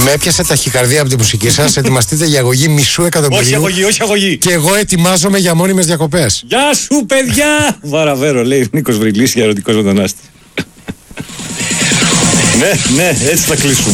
Με έπιασε ταχυκαρδία από τη μουσική σας. Ετοιμαστείτε για αγωγή μισού εκατομμυρίου. Όχι αγωγή, όχι αγωγή. Και εγώ ετοιμάζομαι για μόνιμες διακοπές. Γεια σου, παιδιά! Βαραβέρο, λέει Νίκος Βρυλής για ερωτικός μετανάστη. Ναι, έτσι θα κλείσουμε.